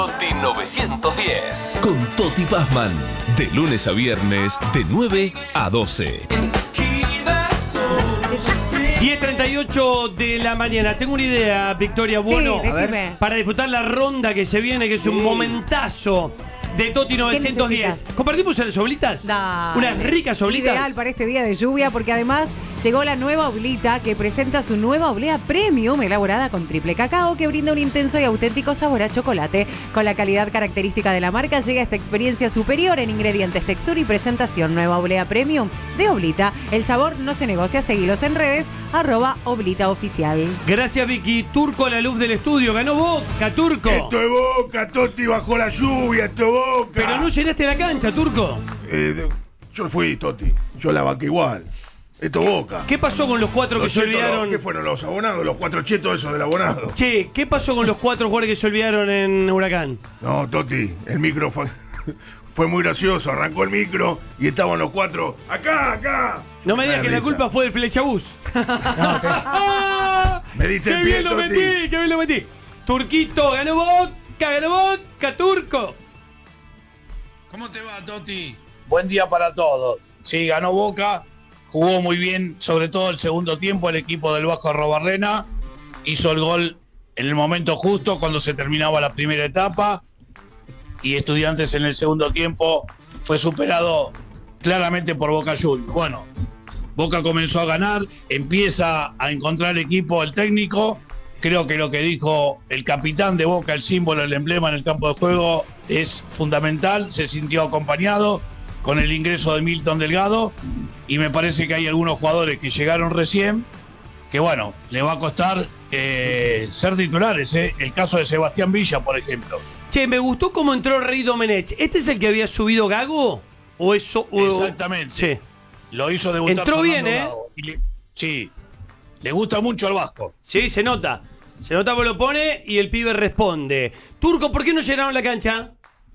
Toti 910. Con Toti Pazman. De lunes a viernes, de 9 a 12. 10:38 de la mañana. Tengo una idea, Victoria Bueno, para disfrutar la ronda que se viene, que es un momentazo de Toti 910. ¿Compartimos las oblitas? Unas ricas oblitas. Ideal para este día de lluvia, porque además llegó la nueva oblita que presenta su nueva oblea premium elaborada con triple cacao que brinda un intenso y auténtico sabor a chocolate. Con la calidad característica de la marca llega esta experiencia superior en ingredientes, textura y presentación. Nueva oblea premium de Oblita. El sabor no se negocia. Seguilos en redes @oblitaoficial. Gracias, Vicky. Turco a la luz del estudio. Ganó Boca, Turco. Esto es Boca, Toti, bajo la lluvia, esto es Boca. Pero no llenaste la cancha, Turco. Yo fui, Toti. Yo la banqué igual. Esto es Boca. ¿Qué pasó con los cuatro que se olvidaron? ¿Qué fueron los abonados? Los 4 chetos esos del abonado. Che, ¿qué pasó con los 4 jugadores que se olvidaron en Huracán? No, Toti, el micro fue muy gracioso. Arrancó el micro y estaban los 4. ¡Acá! No me digas que la culpa fue del flechabús. Me diste el pie, ¡Qué bien lo metí! Turquito, ganó Boca, Turco. ¿Cómo te va, Toti? Buen día para todos. Sí, ganó Boca, jugó muy bien, sobre todo el segundo tiempo, el equipo del Vasco Arrobarrena hizo el gol en el momento justo, cuando se terminaba la primera etapa, y Estudiantes en el segundo tiempo fue superado claramente por Boca Juniors. Bueno, Boca comenzó a ganar, empieza a encontrar el equipo, el técnico. Creo que lo que dijo el capitán de Boca, el símbolo, el emblema en el campo de juego, es fundamental. Se sintió acompañado con el ingreso de Milton Delgado, y me parece que hay algunos jugadores que llegaron recién que, bueno, le va a costar ser titulares. El caso de Sebastián Villa, por ejemplo. Che, me gustó cómo entró Rey Domenech. ¿Este es el que había subido Gago? ¿O eso? Exactamente. Sí. Lo hizo debutar. Entró bien, Gago. Sí. Le gusta mucho al Vasco. Sí, se nota. Se nota que lo pone y el pibe responde. Turco, ¿por qué no llenaron la cancha?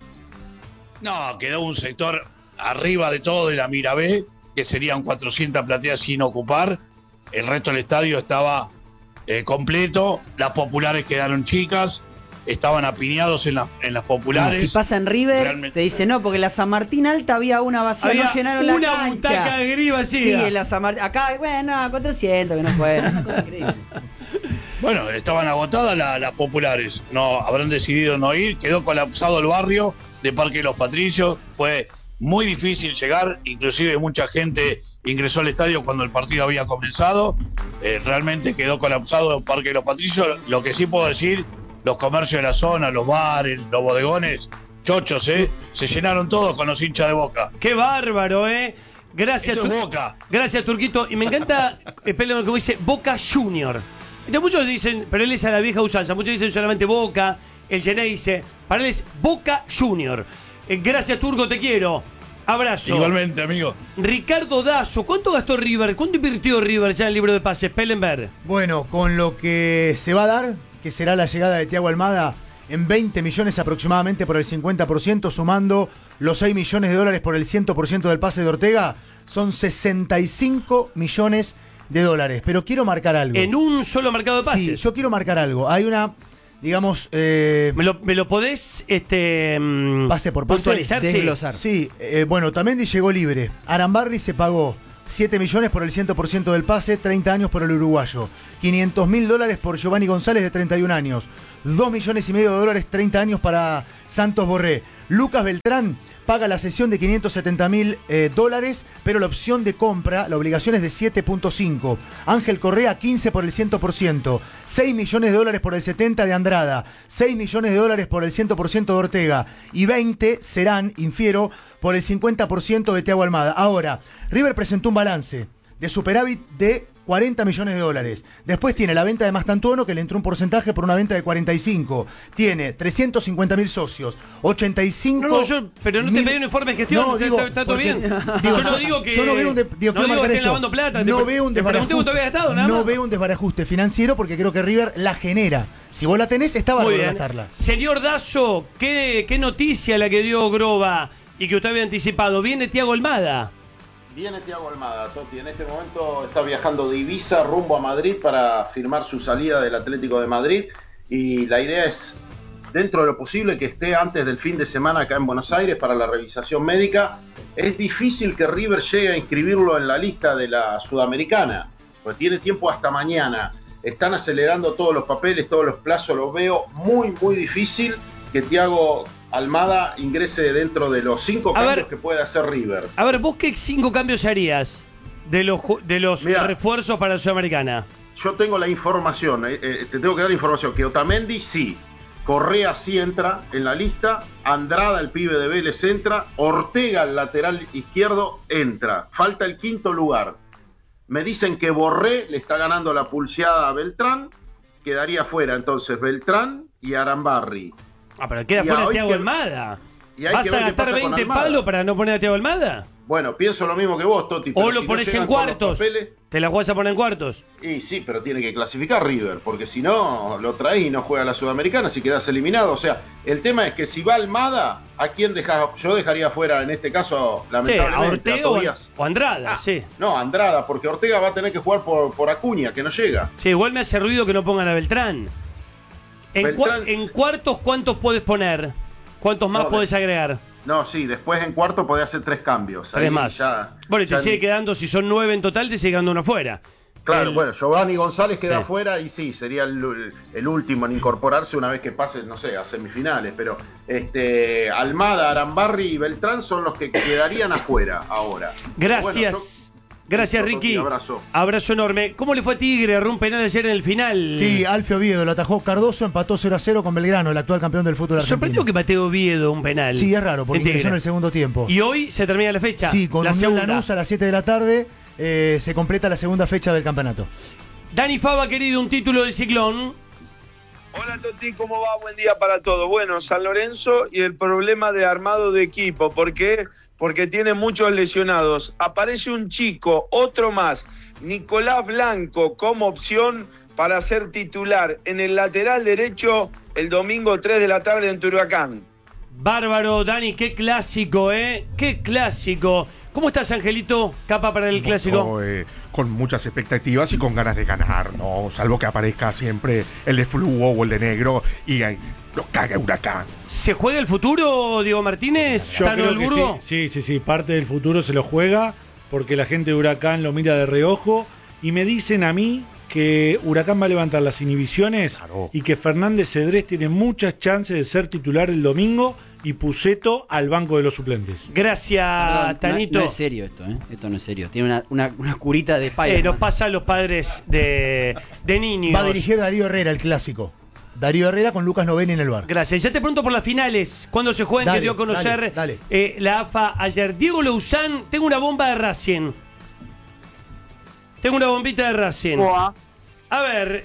No, quedó un sector arriba de todo de la Mirabé, que serían 400 plateas sin ocupar. El resto del estadio estaba completo. Las populares quedaron chicas. Estaban apiñados en las populares. Si pasa en River, realmente te dice no, porque en la San Martín Alta había una vacía, no llenaron la cancha. Una butaca de gris vacía. Sí, en la San Martín. Acá, bueno, 400 que no fueron. Una cosa increíble. Bueno, estaban agotadas las populares. No, habrán decidido no ir. Quedó colapsado el barrio de Parque de los Patricios. Fue muy difícil llegar. Inclusive mucha gente ingresó al estadio cuando el partido había comenzado. Realmente quedó colapsado el Parque de los Patricios. Lo que sí puedo decir, los comercios de la zona, los bares, los bodegones, chochos, se llenaron todos con los hinchas de Boca. ¡Qué bárbaro, Gracias, Boca. Gracias, Turquito. Y me encanta, como dice, Boca Junior. Entonces, muchos dicen, pero él es a la vieja usanza. Muchos dicen solamente Boca, el Geneise. Para él es Boca Junior. Gracias, Turco, te quiero. Abrazo. Igualmente, amigo. Ricardo Dazo, ¿cuánto gastó River? ¿Cuánto invirtió River ya en el libro de pases? Pellenberg. Bueno, con lo que se va a dar, que será la llegada de Thiago Almada, en 20 millones aproximadamente por el 50%, sumando los 6 millones de dólares por el 100% del pase de Ortega, son 65 millones de dólares. Pero quiero marcar algo. ¿En un solo mercado de pases? Sí, yo quiero marcar algo. Hay una, digamos... ¿Me lo podés pase por pase puntualizar? Desglosar. Sí, bueno, Tamendi llegó libre. Arambarri se pagó 7 millones por el 100% del pase, 30 años por el uruguayo. 500.000 dólares por Giovanni González, de 31 años. 2 millones y medio de dólares, 30 años para Santos Borré. Lucas Beltrán paga la cesión de 570.000 dólares, pero la opción de compra, la obligación es de 7.5. Ángel Correa, 15 por el 100%. 6 millones de dólares por el 70% de Andrada. 6 millones de dólares por el 100% de Ortega. Y 20 serán, infiero, por el 50% de Thiago Almada. Ahora, River presentó un balance de superávit de 40 millones de dólares. Después tiene la venta de Mastantuono, que le entró un porcentaje por una venta de 45. Tiene 350.000 socios, 85. Pero no te pedí un informe de gestión. No, digo, está todo bien. Digo, yo no digo que. Yo no veo que estén lavando plata. No veo un desbarajuste. No veo un desbarajuste financiero, porque creo que River la genera. Si vos la tenés, está bárbaro gastarla. Señor Dazo, ¿qué noticia la que dio Groba y que usted había anticipado? Viene Thiago Almada. Viene Thiago Almada, Toti. En este momento está viajando de Ibiza rumbo a Madrid para firmar su salida del Atlético de Madrid. Y la idea es dentro de lo posible, que esté antes del fin de semana acá en Buenos Aires para la revisación médica. Es difícil que River llegue a inscribirlo en la lista de la Sudamericana, pues tiene tiempo hasta mañana. Están acelerando todos los papeles, todos los plazos, los veo muy, muy difícil que Thiago Almada ingrese dentro de los 5 cambios que puede hacer River. A ver, ¿vos qué 5 cambios harías de los refuerzos para la Sudamericana? Yo tengo la información, te tengo que dar información, que Otamendi sí, Correa sí entra en la lista, Andrada, el pibe de Vélez, entra, Ortega, el lateral izquierdo, entra. Falta el 5º lugar. Me dicen que Borré le está ganando la pulseada a Beltrán, quedaría fuera entonces Beltrán y Arambarri. Pero queda fuera Thiago Almada. ¿Vas a gastar 20 palos para no poner a Thiago Almada? Bueno, pienso lo mismo que vos, Toti. O lo pones en cuartos. ¿Te la jugás a poner en cuartos? Y sí, pero tiene que clasificar River, porque si no, lo traes y no juega la Sudamericana, si quedás eliminado. O sea, el tema es que si va Almada, ¿a quién dejás? Yo dejaría fuera, en este caso, lamentablemente, a Ortega o Andrada, sí. No, Andrada, porque Ortega va a tener que jugar por Acuña, que no llega. Sí, igual me hace ruido que no pongan a Beltrán. En cuartos, ¿cuántos puedes poner? ¿Cuántos más podés agregar? No, sí, después en cuarto podés hacer 3 cambios. 3 más. Bueno, y te sigue quedando, si son 9 en total, te sigue quedando uno afuera. Claro, bueno, Giovanni González queda afuera y sí, sería el último en incorporarse una vez que pase, no sé, a semifinales. Pero Almada, Arambarri y Beltrán son los que quedarían afuera ahora. Gracias. Gracias, Ricky. Abrazo enorme. ¿Cómo le fue a Tigre? Agarró un penal ayer en el final. Sí, Alfio Oviedo lo atajó Cardoso, empató 0-0 con Belgrano, el actual campeón del fútbol argentino. Sorprendió que pateo Oviedo un penal. Sí, es raro, porque ingresó en el segundo tiempo. Y hoy se termina la fecha. Sí, con Unión Lanús a las 7 de la tarde se completa la segunda fecha del campeonato. Dani Fava, querido, un título del Ciclón. Hola Toti, ¿cómo va? Buen día para todos. Bueno, San Lorenzo y el problema de armado de equipo. ¿Por qué? Porque tiene muchos lesionados. Aparece un chico, otro más, Nicolás Blanco, como opción para ser titular en el lateral derecho el domingo 3 de la tarde en Huracán. Bárbaro, Dani, qué clásico, ¿eh? Qué clásico. ¿Cómo estás, Angelito? Capa para el clásico. Con muchas expectativas y con ganas de ganar, ¿no? Salvo que aparezca siempre el de fluo o el de negro y lo caga Huracán. ¿Se juega el futuro, Diego Martínez? Yo creo que sí. Parte del futuro se lo juega porque la gente de Huracán lo mira de reojo y me dicen a mí que Huracán va a levantar las inhibiciones y que Fernández Cedrés tiene muchas chances de ser titular el domingo y Pusetto al banco de los suplentes. Gracias, Tanito. No es serio esto, ¿eh? Esto no es serio. Tiene una curita de Spider-Man. Nos pasa a los padres de niños. Va a dirigir Darío Herrera, el clásico. Darío Herrera con Lucas Noveni en el bar. Gracias. Ya te pregunto por las finales. ¿Cuándo se juegan? Que dio a conocer la AFA ayer. Diego Louzán, tengo una bomba de Racing. Tengo una bombita de Racing. A ver,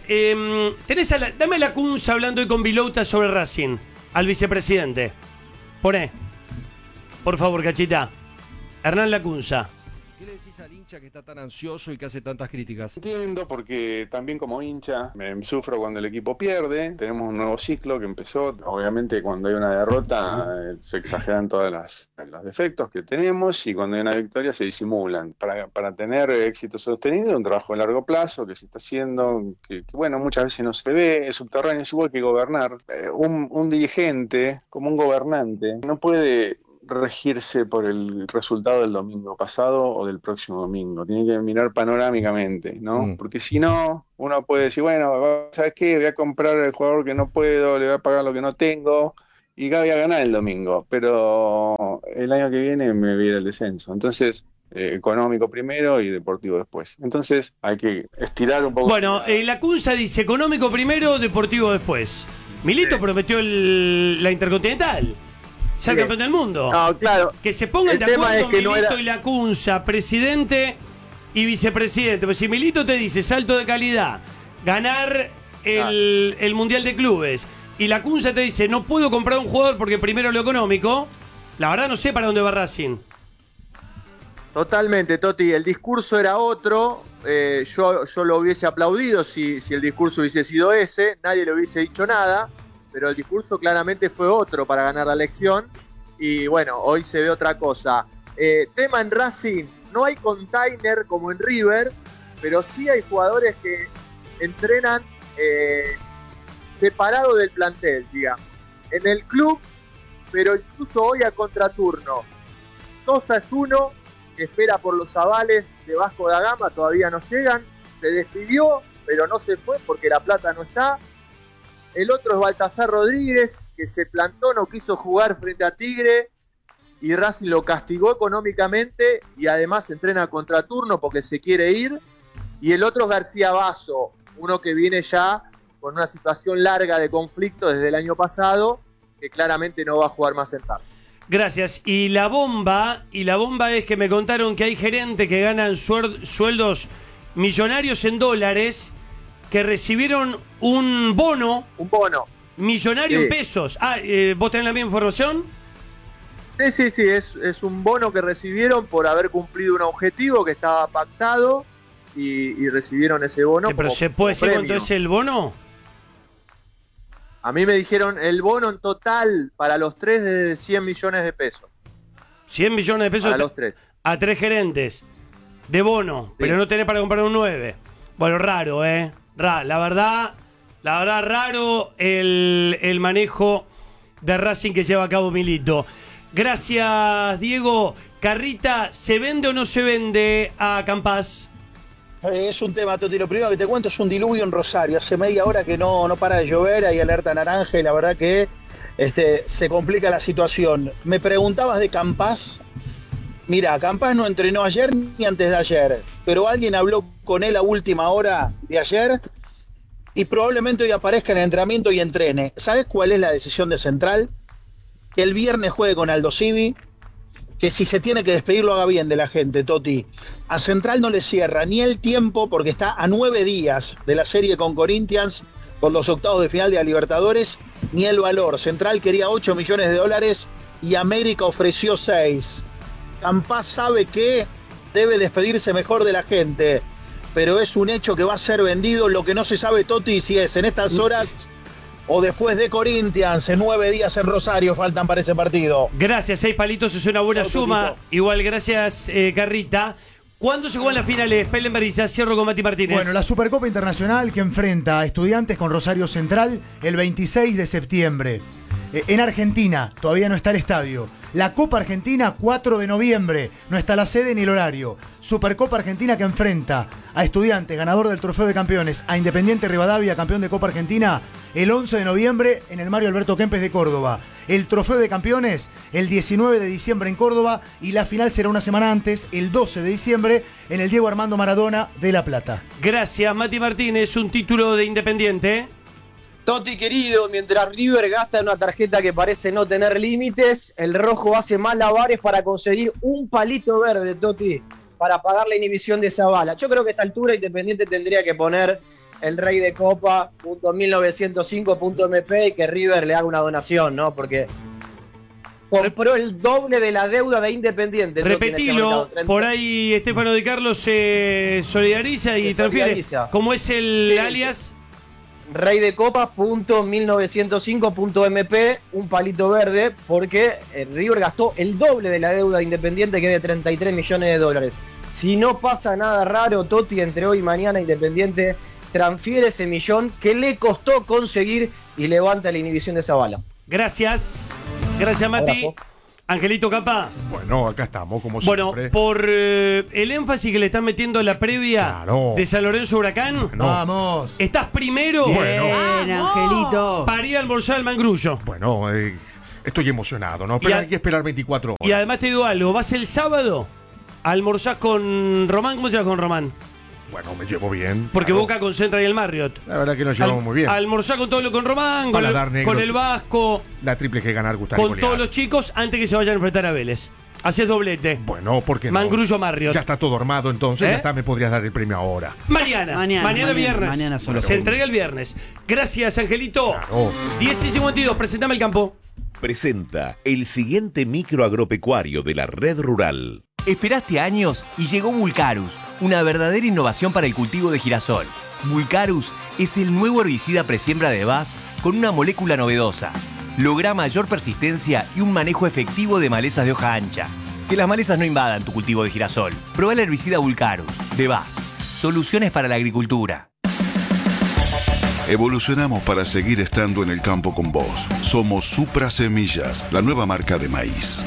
dame la Kunza hablando hoy con Vilouta sobre Racing, al vicepresidente. Poné. Por favor, Cachita. Hernán Lacunza. ¿Qué le decís al hincha que está tan ansioso y que hace tantas críticas? Entiendo, porque también como hincha me sufro cuando el equipo pierde. Tenemos un nuevo ciclo que empezó. Obviamente cuando hay una derrota se exageran todos los defectos que tenemos y cuando hay una victoria se disimulan. Para tener éxito sostenido, un trabajo a largo plazo que se está haciendo, que bueno, muchas veces no se ve, es subterráneo, es igual que gobernar. Un dirigente, como un gobernante, no puede regirse por el resultado del domingo pasado o del próximo domingo. Tiene que mirar panorámicamente, ¿no? Porque si no, uno puede decir, bueno, ¿sabes qué? Voy a comprar el jugador que no puedo, le voy a pagar lo que no tengo y voy a ganar el domingo, pero el año que viene me voy a ir al descenso. Entonces, económico primero y deportivo después. Entonces, hay que estirar un poco. Bueno, Lacunza dice económico primero, deportivo después. Milito prometió la Intercontinental. Ser campeón del mundo. No, claro. Que se pongan de acuerdo Milito y Lacunza, presidente y vicepresidente. Pues si Milito te dice salto de calidad, ganar el Mundial de Clubes, y Lacunza te dice no puedo comprar un jugador porque primero lo económico, la verdad no sé para dónde va Racing. Totalmente, Toti. El discurso era otro. Yo lo hubiese aplaudido si el discurso hubiese sido ese. Nadie le hubiese dicho nada. Pero el discurso claramente fue otro para ganar la elección. Y bueno, hoy se ve otra cosa. Tema en Racing, no hay container como en River, pero sí hay jugadores que entrenan separado del plantel, digamos. en el club, pero incluso hoy a contraturno. Sosa es uno que espera por los avales de Vasco da Gama, todavía no llegan. Se despidió, pero no se fue porque la plata no está. El otro es Baltasar Rodríguez, que se plantó, no quiso jugar frente a Tigre y Racing lo castigó económicamente y además entrena a contraturno porque se quiere ir. Y el otro es García Basso, uno que viene ya con una situación larga de conflicto desde el año pasado, que claramente no va a jugar más en Tarso. Gracias. Y la bomba es que me contaron que hay gerentes que ganan sueldos millonarios en dólares, que recibieron un bono millonario en pesos. ¿Vos tenés la misma información? Sí, es un bono que recibieron por haber cumplido un objetivo que estaba pactado y recibieron ese bono. Sí, pero ¿se puede decir cuánto es el bono? A mí me dijeron el bono en total para los tres de 100 millones de pesos. 100 millones de pesos para los tres. A 3 gerentes de bono, sí. Pero no tenés para comprar un 9. Bueno, raro, La verdad, raro el manejo de Racing que lleva a cabo Milito. Gracias, Diego. Carrita, ¿se vende o no se vende a Campás? Es un tema, Toti. Lo primero que te cuento es un diluvio en Rosario. Hace media hora que no para de llover, hay alerta naranja y la verdad que se complica la situación. Me preguntabas de Campás. Mira, Campás no entrenó ayer ni antes de ayer, pero alguien habló con él a última hora de ayer y probablemente hoy aparezca en el entrenamiento y entrene. ¿Sabes cuál es la decisión de Central? Que el viernes juegue con Aldo Civi, que si se tiene que despedir lo haga bien de la gente, Toti. A Central no le cierra ni el tiempo porque está a 9 días de la serie con Corinthians por los octavos de final de la Libertadores, ni el valor. Central quería 8 millones de dólares y América ofreció 6. Campás sabe que debe despedirse mejor de la gente, pero es un hecho que va a ser vendido. Lo que no se sabe, Toti, si es en estas horas o después de Corinthians, en 9 días en Rosario faltan para ese partido. Gracias, 6 palitos es una buena suma. Igual, gracias, Carrita. ¿Cuándo se juegan las finales? Pellenberg, y ya cierro con Mati Martínez. Bueno, la Supercopa Internacional que enfrenta a Estudiantes con Rosario Central el 26 de septiembre. En Argentina, todavía no está el estadio. La Copa Argentina, 4 de noviembre. No está la sede ni el horario. Supercopa Argentina que enfrenta a Estudiantes, ganador del Trofeo de Campeones, a Independiente Rivadavia, campeón de Copa Argentina, el 11 de noviembre en el Mario Alberto Kempes de Córdoba. El Trofeo de Campeones el 19 de diciembre en Córdoba y la final será una semana antes, el 12 de diciembre, en el Diego Armando Maradona de La Plata. Gracias, Mati Martínez. Un título de Independiente. Toti querido, mientras River gasta una tarjeta que parece no tener límites, el rojo hace malabares para conseguir un palito verde, Toti, para pagar la inhibición de Zavala. Yo creo que a esta altura Independiente tendría que poner el rey de copa, .1905.mp y que River le haga una donación, ¿no? Porque compró el doble de la deuda de Independiente. Repetilo, por ahí Estefano Di Carlo se solidariza y transfiere. ¿Cómo es el alias? Rey de copa, .1905.mp, un palito verde, porque River gastó el doble de la deuda de Independiente, que es de 33 millones de dólares. Si no pasa nada raro, Toti, entre hoy y mañana Independiente transfiere ese millón que le costó conseguir y levanta la inhibición de Zavala. Gracias. Gracias, Mati. Abrazo. Angelito Capa. Bueno, acá estamos, como bueno, siempre. Por el énfasis que le están metiendo en la previa de San Lorenzo Huracán. Vamos. ¿Estás primero? Bueno, Angelito. Para ir a almorzar al Mangrullo. Bueno, estoy emocionado, ¿no? Pero hay que esperar 24 horas. Y además te digo algo, vas el sábado a almorzar con Román. ¿Cómo te llevas con Román? Bueno, me llevo bien. Porque claro. Boca concentra y el Marriott. La verdad que nos llevamos muy bien. Almorzar con Román, con el Vasco. La triple que ganar, Gustavo. Con todos los chicos antes que se vayan a enfrentar a Vélez. Haces doblete. Bueno, porque no. Mangrullo Marriott. Ya está todo armado, entonces ya está, me podrías dar el premio ahora. Mañana viernes. Mañana solo. Se entrega el viernes. Gracias, Angelito. Claro. 10:52, presentame el campo. Presenta el siguiente micro agropecuario de la Red Rural. Esperaste años y llegó Mulcarus, una verdadera innovación para el cultivo de girasol. Mulcarus es el nuevo herbicida presiembra de BASF con una molécula novedosa. Logra mayor persistencia y un manejo efectivo de malezas de hoja ancha. Que las malezas no invadan tu cultivo de girasol. Probá el herbicida Mulcarus de BASF. Soluciones para la agricultura. Evolucionamos para seguir estando en el campo con vos. Somos Supra Semillas, la nueva marca de maíz.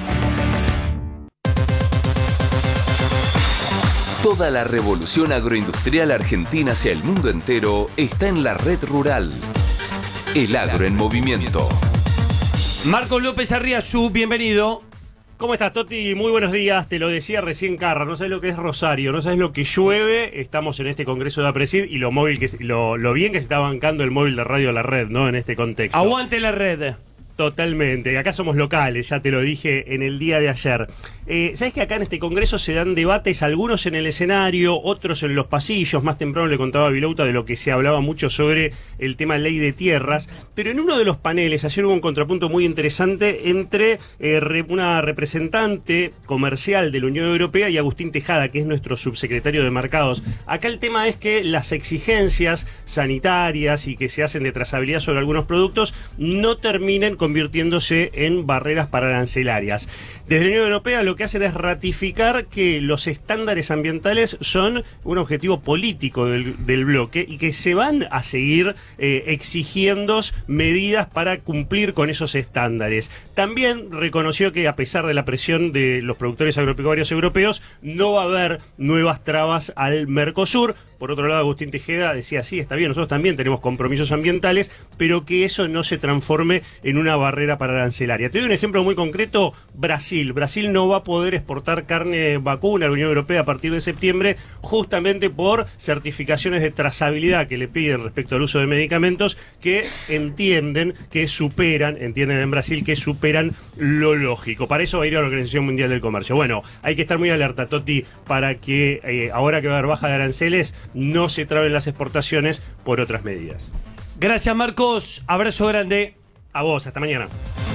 Toda la revolución agroindustrial argentina hacia el mundo entero está en la red rural. El agro en movimiento. Marcos López Arriazú, bienvenido. ¿Cómo estás, Toti? Muy buenos días. Te lo decía recién Carra, no sabes lo que es Rosario, no sabes lo que llueve. Estamos en este congreso de APRESID y lo bien que se está bancando el móvil de Radio La Red, ¿no? En este contexto. Aguante la red. Totalmente. Acá somos locales, ya te lo dije en el día de ayer. ¿Sabes que acá en este congreso se dan debates, algunos en el escenario, otros en los pasillos? Más temprano le contaba a Vilauta de lo que se hablaba mucho sobre el tema ley de tierras, pero en uno de los paneles ayer hubo un contrapunto muy interesante entre una representante comercial de la Unión Europea y Agustín Tejada, que es nuestro subsecretario de Mercados. Acá el tema es que las exigencias sanitarias y que se hacen de trazabilidad sobre algunos productos no terminen convirtiéndose en barreras arancelarias. Desde la Unión Europea lo que hacen es ratificar que los estándares ambientales son un objetivo político del bloque y que se van a seguir exigiendo medidas para cumplir con esos estándares. También reconoció que a pesar de la presión de los productores agropecuarios europeos, no va a haber nuevas trabas al Mercosur. Por otro lado, Agustín Tejeda decía, sí, está bien, nosotros también tenemos compromisos ambientales, pero que eso no se transforme en una barrera arancelaria. Te doy un ejemplo muy concreto, Brasil. Brasil no va a poder exportar carne vacuna a la Unión Europea a partir de septiembre, justamente por certificaciones de trazabilidad que le piden respecto al uso de medicamentos que entienden en Brasil que superan lo lógico. Para eso va a ir a la Organización Mundial del Comercio. Bueno, hay que estar muy alerta, Toti, para que ahora que va a haber baja de aranceles, no se traben las exportaciones por otras medidas. Gracias, Marcos. Abrazo grande. A vos, hasta mañana.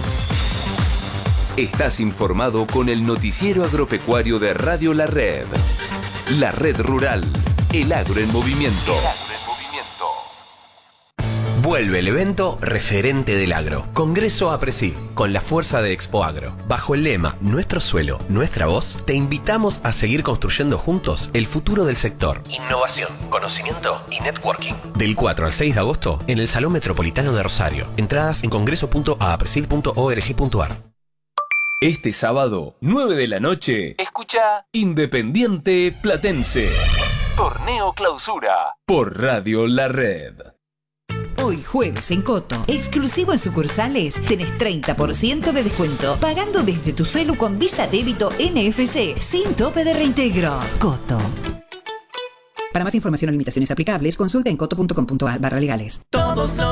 Estás informado con el noticiero agropecuario de Radio La Red. La red rural. El agro en movimiento. Vuelve el evento referente del agro. Congreso APRESID, con la fuerza de Expo Agro. Bajo el lema Nuestro suelo, nuestra voz, te invitamos a seguir construyendo juntos el futuro del sector. Innovación, conocimiento y networking. Del 4 al 6 de agosto en el Salón Metropolitano de Rosario. Entradas en congreso.apresid.org.ar. Este sábado, 9 de la noche, escucha Independiente Platense. Torneo Clausura por Radio La Red. Hoy jueves en Coto, exclusivo en sucursales, tenés 30% de descuento, pagando desde tu celu con Visa Débito NFC, sin tope de reintegro. Coto. Para más información o limitaciones aplicables, consulta en coto.com.ar/legales. Todos los